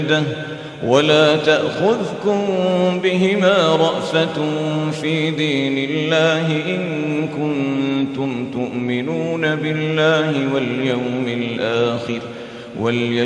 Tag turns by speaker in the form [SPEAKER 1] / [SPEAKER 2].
[SPEAKER 1] ولا تأخذكم بهما رأفة في دين الله إن كنتم تؤمنون بالله واليوم الآخر